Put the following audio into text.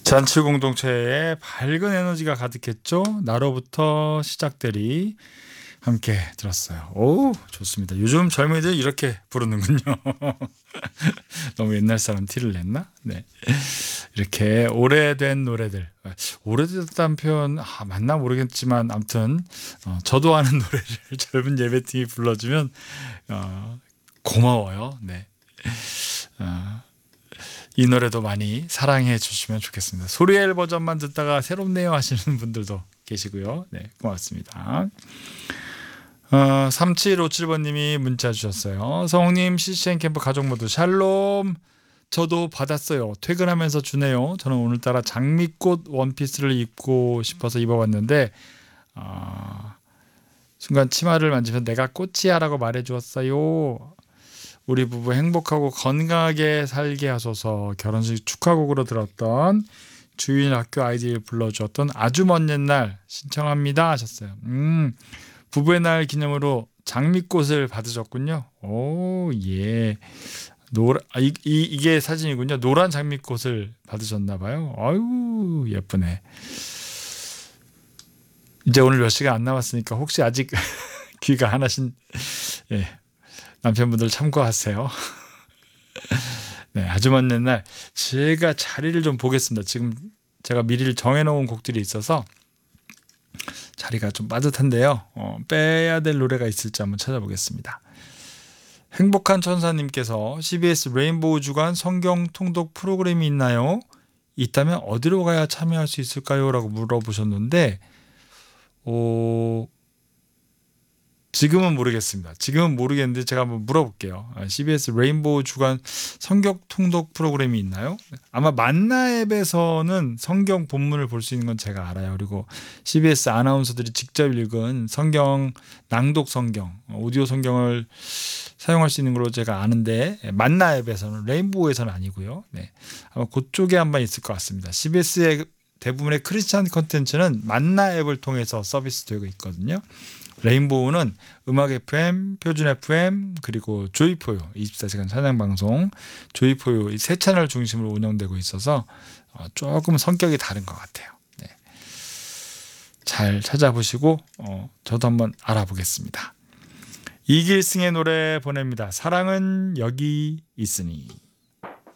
잔치 공동체에 밝은 에너지가 가득했죠. 나로부터 시작되리 함께 들었어요. 오, 좋습니다. 요즘 젊은이들 이렇게 부르는군요. 너무 옛날 사람 티를 냈나? 네. 이렇게 오래된 노래들, 오래됐다는 표현 맞나 모르겠지만 아무튼 저도 아는 노래를 젊은 예배팀이 불러주면 고마워요. 네. 이 노래도 많이 사랑해 주시면 좋겠습니다. 소리엘 버전만 듣다가 새롭네요 하시는 분들도 계시고요. 네, 고맙습니다. 3757번님이 문자 주셨어요. 성우님, CCN 캠프 가족 모두 샬롬. 저도 받았어요. 퇴근하면서 주네요. 저는 오늘따라 장미꽃 원피스를 입고 싶어서 입어봤는데 순간 치마를 만지면 내가 꽃이야 라고 말해주었어요. 우리 부부 행복하고 건강하게 살게 하소서. 결혼식 축하곡으로 들었던 주인 학교 아이들이 불러주었던 아주 먼 옛날 신청합니다 하셨어요. 부부의 날 기념으로 장미꽃을 받으셨군요. 오, 예. 이게 사진이군요. 노란 장미꽃을 받으셨나봐요. 아유, 예쁘네. 이제 오늘 몇 시간 안 남았으니까 혹시 아직 귀가 안 하신 남편분들 참고하세요. 네, 아주 먼 옛날 제가 자리를 좀 보겠습니다. 지금 제가 미리 정해놓은 곡들이 있어서 자리가 좀 빠듯한데요. 빼야 될 노래가 있을지 한번 찾아보겠습니다. 행복한 천사님께서 CBS 레인보우 주간 성경 통독 프로그램이 있나요? 있다면 어디로 가야 참여할 수 있을까요? 라고 물어보셨는데 지금은 모르겠습니다. 지금은 모르겠는데 제가 한번 물어볼게요. CBS 레인보우 주간 성경 통독 프로그램이 있나요? 아마 만나 앱에서는 성경 본문을 볼 수 있는 건 제가 알아요. 그리고 CBS 아나운서들이 직접 읽은 성경, 낭독 성경, 오디오 성경을 사용할 수 있는 걸로 제가 아는데 만나 앱에서는, 레인보우에서는 아니고요. 네, 아마 그쪽에 한번 있을 것 같습니다. CBS의 대부분의 크리스찬 컨텐츠는 만나 앱을 통해서 서비스되고 있거든요. 레인보우는 음악 FM, 표준 FM, 그리고 조이포유 24시간 찬양방송 조이포유 이 세 채널 중심으로 운영되고 있어서 조금 성격이 다른 것 같아요. 네. 잘 찾아보시고 저도 한번 알아보겠습니다. 이길승의 노래 보냅니다. 사랑은 여기 있으니.